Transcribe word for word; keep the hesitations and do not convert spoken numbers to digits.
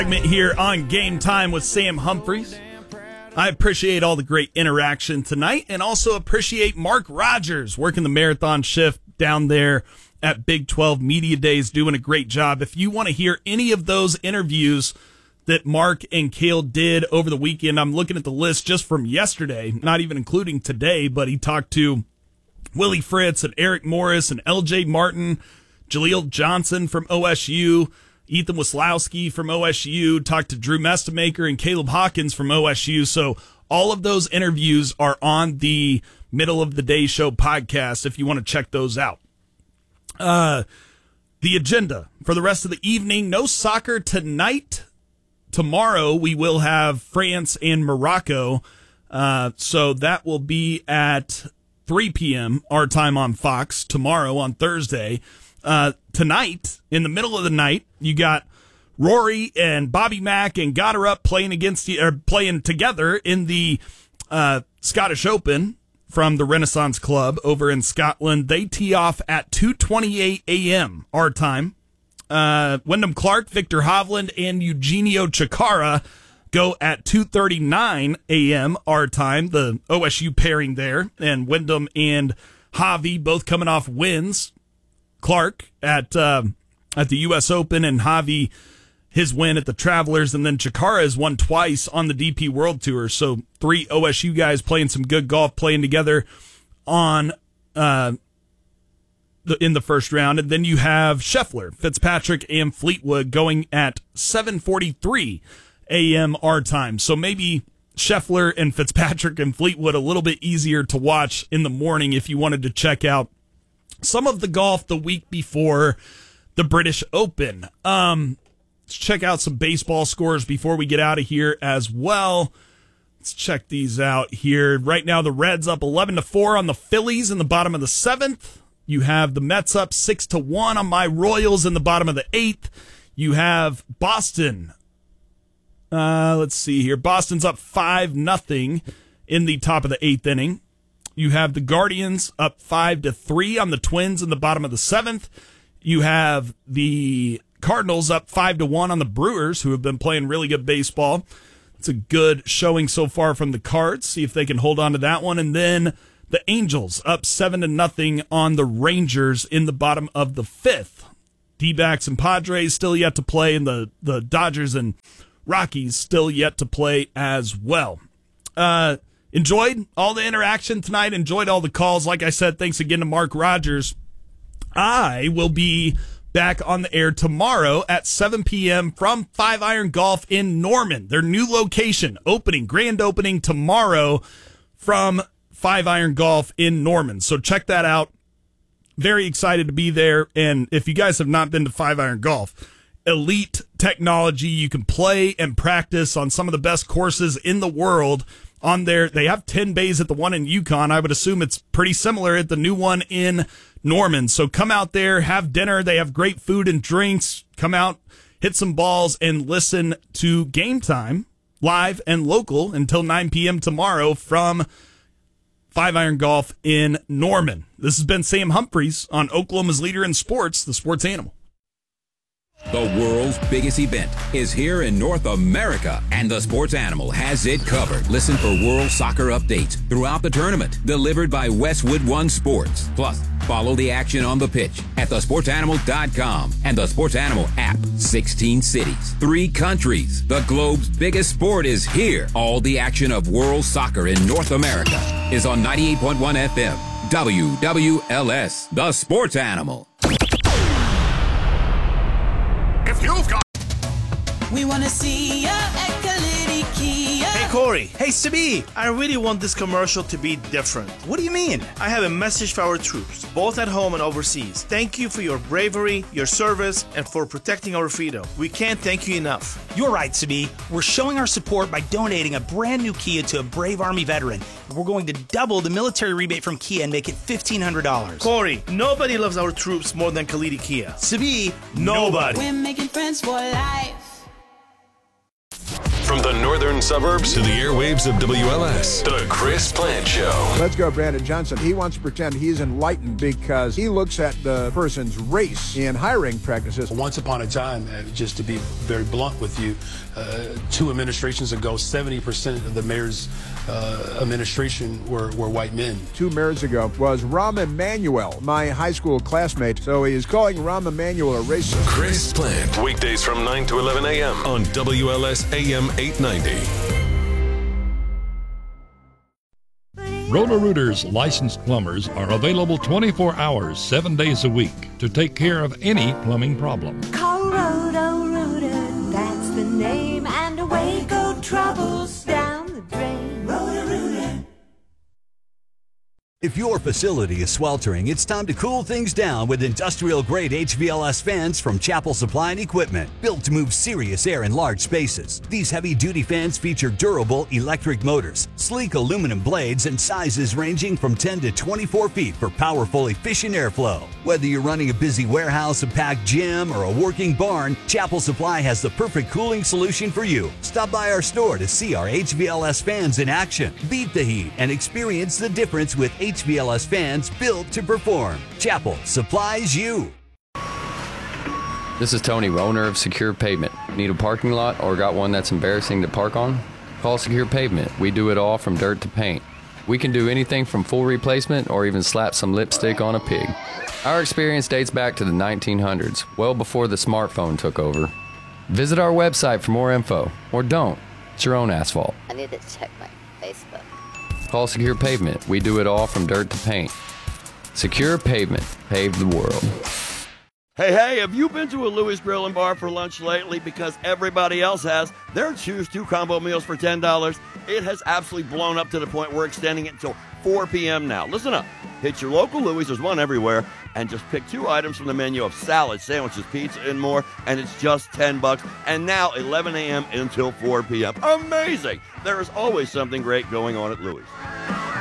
Segment here on Game Time with Sam Humphreys. I appreciate all the great interaction tonight and also appreciate Mark Rogers working the marathon shift down there at Big twelve Media Days, doing a great job. If you want to hear any of those interviews that Mark and Cale did over the weekend, I'm looking at the list just from yesterday, not even including today, but he talked to Willie Fritz and Eric Morris and L J Martin, Jaleel Johnson from O S U, Ethan Wislowski from O S U, talked to Drew Mestamaker and Caleb Hawkins from O S U. So all of those interviews are on the Middle of the Day Show podcast if you want to check those out. Uh, the agenda for the rest of the evening, no soccer tonight. Tomorrow we will have France and Morocco. Uh, so that will be at three p.m. our time on Fox tomorrow on Thursday. Uh, tonight, in the middle of the night, you got Rory and Bobby Mack and Gotterup playing against or playing together in the uh, Scottish Open from the Renaissance Club over in Scotland. They tee off at two twenty-eight a.m. our time. Uh, Wyndham Clark, Victor Hovland, and Eugenio Chacarra go at two thirty-nine a.m. our time. The O S U pairing there, and Wyndham and Javi both coming off wins. Clark at uh, at the U S Open, and Javi his win at the Travelers, and then Chacarra has won twice on the D P World Tour. So three O S U guys playing some good golf, playing together on uh, the, in the first round, and then you have Scheffler, Fitzpatrick, and Fleetwood going at seven forty-three a.m. our time. So maybe Scheffler and Fitzpatrick and Fleetwood a little bit easier to watch in the morning if you wanted to check out some of the golf the week before the British Open. Um, let's check out some baseball scores before we get out of here as well. Let's check these out here. Right now, the Reds up eleven to four on the Phillies in the bottom of the seventh. You have the Mets up six to one on my Royals in the bottom of the eighth. You have Boston. Uh, let's see here. Boston's up five nothing in the top of the eighth inning. You have the Guardians up five to three on the Twins in the bottom of the seventh. You have the Cardinals up five to one on the Brewers, who have been playing really good baseball. It's a good showing so far from the Cards. See if they can hold on to that one. And then the Angels up seven to nothing on the Rangers in the bottom of the fifth. D-backs and Padres still yet to play, and the, the Dodgers and Rockies still yet to play as well. Uh, enjoyed all the interaction tonight. Enjoyed all the calls. Like I said, thanks again to Mark Rogers. I will be back on the air tomorrow at seven p.m. from Five Iron Golf in Norman. Their new location, opening, grand opening tomorrow from Five Iron Golf in Norman. So check that out. Very excited to be there. And if you guys have not been to Five Iron Golf, elite technology. You can play and practice on some of the best courses in the world on there. They have ten bays at the one in Yukon. I would assume it's pretty similar at the new one in Norman. So come out there, have dinner. They have great food and drinks. Come out, hit some balls, and listen to Game Time live and local until nine p.m. tomorrow from Five Iron Golf in Norman. This has been Sam Humphreys on Oklahoma's Leader in Sports, the Sports Animal. The world's biggest event is here in North America, and the Sports Animal has it covered. Listen for World Soccer updates throughout the tournament, delivered by Westwood One Sports. Plus, follow the action on the pitch at the sports animal dot com and the Sports Animal app. sixteen cities, three countries. The globe's biggest sport is here. All the action of World Soccer in North America is on ninety-eight point one F M. W W L S, the Sports Animal. If you've got... We want to see ya at Kalidi Kia. Hey, Corey. Hey, Sabi. I really want this commercial to be different. What do you mean? I have a message for our troops, both at home and overseas. Thank you for your bravery, your service, and for protecting our freedom. We can't thank you enough. You're right, Sabi. We're showing our support by donating a brand new Kia to a brave Army veteran. We're going to double the military rebate from Kia and make it fifteen hundred dollars. Corey, nobody loves our troops more than Kalidi Kia. Sabi, nobody. We're making friends for life. From the Northern northern suburbs to the airwaves of W L S. The Chris Plant Show. Let's go, Brandon Johnson. He wants to pretend he's enlightened because he looks at the person's race in hiring practices. Once upon a time, uh, just to be very blunt with you, uh, two administrations ago, seventy percent of the mayor's uh, administration were, were white men. Two mayors ago was Rahm Emanuel, my high school classmate. So he is calling Rahm Emanuel a racist. Chris Plant, weekdays from nine to eleven a.m. on W L S A M eight ninety. Roto-Rooter's licensed plumbers are available twenty-four hours, seven days a week to take care of any plumbing problem. Call Roto-Rooter, that's the name, and away go troubles down the drain. Roto-Rooter. If your facility is sweltering, it's time to cool things down with industrial-grade H V L S fans from Chapel Supply and Equipment, built to move serious air in large spaces. These heavy-duty fans feature durable electric motors, sleek aluminum blades, and sizes ranging from ten to twenty-four feet for powerful, efficient airflow. Whether you're running a busy warehouse, a packed gym, or a working barn, Chapel Supply has the perfect cooling solution for you. Stop by our store to see our H V L S fans in action. Beat the heat and experience the difference with H V L S fans built to perform. Chapel supplies you. This is Tony, owner of Secure Pavement. Need a parking lot or got one that's embarrassing to park on? Call Secure Pavement. We do it all from dirt to paint. We can do anything from full replacement or even slap some lipstick on a pig. Our experience dates back to the nineteen hundreds, well before the smartphone took over. Visit our website for more info, or don't. It's your own asphalt. I need to check my Facebook. Call Secure Pavement. We do it all from dirt to paint. Secure Pavement. Pave the world. Hey, hey, have you been to a Louis Grill and Bar for lunch lately? Because everybody else has. Their Choose Two combo meals for ten dollars. It has absolutely blown up to the point we're extending it until four p.m. now. Listen up. Hit your local Louis, there's one everywhere, and just pick two items from the menu of salad, sandwiches, pizza, and more, and it's just ten bucks. And now eleven a.m. until four p.m. Amazing! There is always something great going on at Louis.